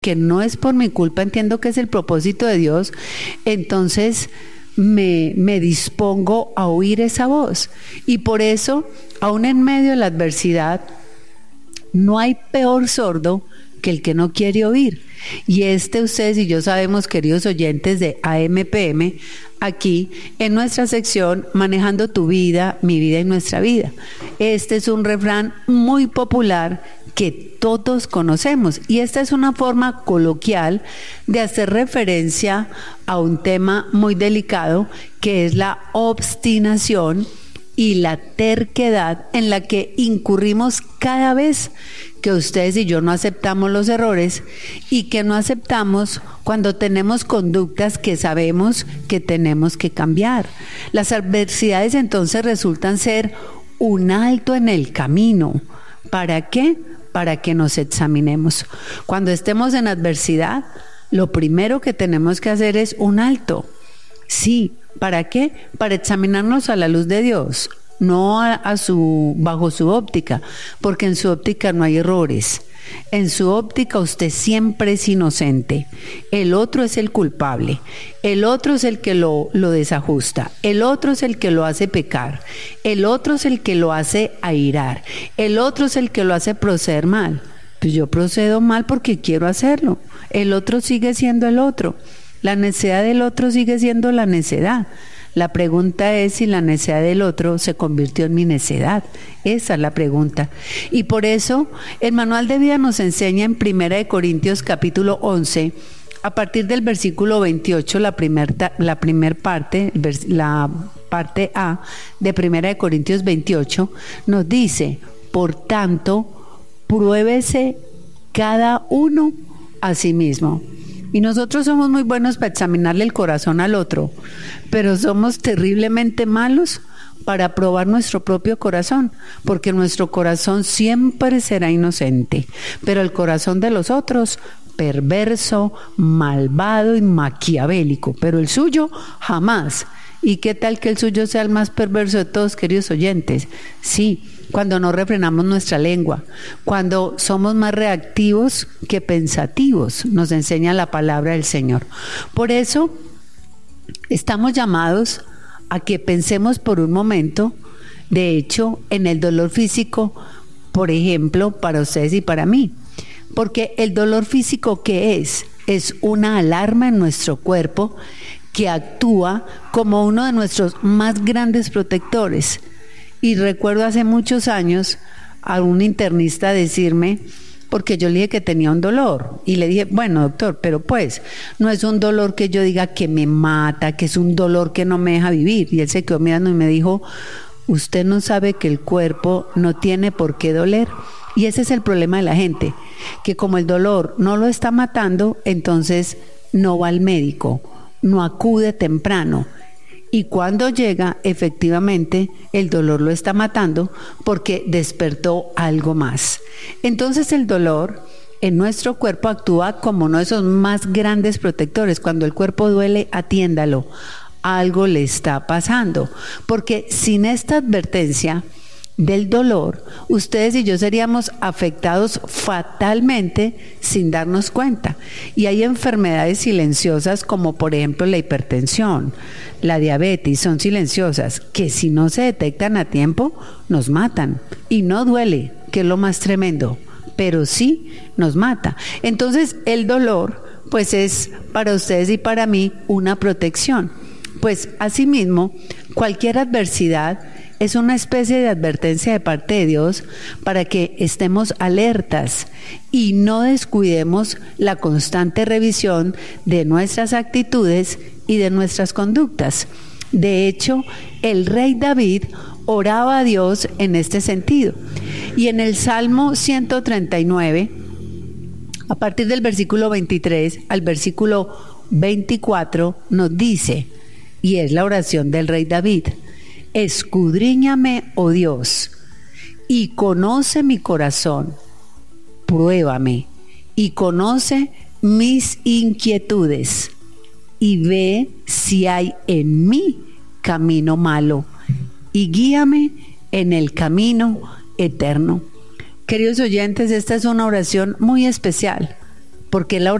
que no es por mi culpa, entiendo que es el propósito de Dios, entonces me dispongo a oír esa voz. Y por eso, aún en medio de la adversidad, no hay peor sordo que el que no quiere oír. Y ustedes y yo sabemos, queridos oyentes de AMPM, aquí en nuestra sección Manejando tu vida, mi vida y nuestra vida. Este es un refrán muy popular que todos conocemos y esta es una forma coloquial de hacer referencia a un tema muy delicado que es la obstinación y la terquedad en la que incurrimos cada vez que ustedes y yo no aceptamos los errores y que no aceptamos cuando tenemos conductas que sabemos que tenemos que cambiar. Las adversidades entonces resultan ser un alto en el camino. ¿Para qué? Para que nos examinemos. Cuando estemos en adversidad, lo primero que tenemos que hacer es un alto. Sí, ¿para qué? Para examinarnos a la luz de Dios, no bajo su óptica, porque en su óptica no hay errores. En su óptica usted siempre es inocente. El otro es el culpable. El otro es el que lo desajusta. El otro es el que lo hace pecar. El otro es el que lo hace airar. El otro es el que lo hace proceder mal. Pues yo procedo mal porque quiero hacerlo. El otro sigue siendo el otro. La necedad del otro sigue siendo la necedad. La pregunta es si la necedad del otro se convirtió en mi necedad. Esa es la pregunta. Y por eso el manual de vida nos enseña en 1 Corintios capítulo 11, a partir del versículo 28, la parte A de 1 Corintios 28, nos dice: por tanto, pruébese cada uno a sí mismo. Y nosotros somos muy buenos para examinarle el corazón al otro, pero somos terriblemente malos para probar nuestro propio corazón, porque nuestro corazón siempre será inocente, pero el corazón de los otros, perverso, malvado y maquiavélico, pero el suyo jamás. ¿Y qué tal que el suyo sea el más perverso de todos, queridos oyentes? Sí, cuando no refrenamos nuestra lengua, cuando somos más reactivos que pensativos, nos enseña la palabra del Señor. Por eso estamos llamados a que pensemos por un momento, de hecho, en el dolor físico, por ejemplo, para ustedes y para mí. Porque el dolor físico, ¿qué es? Es una alarma en nuestro cuerpo que actúa como uno de nuestros más grandes protectores. Y recuerdo hace muchos años a un internista decirme, porque yo le dije que tenía un dolor, y le dije, bueno, doctor, pero pues no es un dolor que yo diga que me mata, que es un dolor que no me deja vivir. Y él se quedó mirando y me dijo, usted no sabe que el cuerpo no tiene por qué doler. Y ese es el problema de la gente, que como el dolor no lo está matando, entonces no va al médico, no acude temprano. Y cuando llega, efectivamente, el dolor lo está matando porque despertó algo más. Entonces el dolor en nuestro cuerpo actúa como uno de esos más grandes protectores. Cuando el cuerpo duele, atiéndalo. Algo le está pasando. Porque sin esta advertencia del dolor, ustedes y yo seríamos afectados fatalmente sin darnos cuenta. Y hay enfermedades silenciosas como por ejemplo la hipertensión, la diabetes, son silenciosas que si no se detectan a tiempo nos matan y no duele, que es lo más tremendo, pero sí nos mata. Entonces el dolor pues es para ustedes y para mí una protección. Pues asimismo, cualquier adversidad es una especie de advertencia de parte de Dios para que estemos alertas y no descuidemos la constante revisión de nuestras actitudes y de nuestras conductas. De hecho, el rey David oraba a Dios en este sentido. Y en el Salmo 139, a partir del versículo 23 al versículo 24, nos dice, y es la oración del rey David: escudriñame, oh Dios, y conoce mi corazón, pruébame, y conoce mis inquietudes, y ve si hay en mí camino malo, y guíame en el camino eterno. Queridos oyentes, esta es una oración muy especial, porque la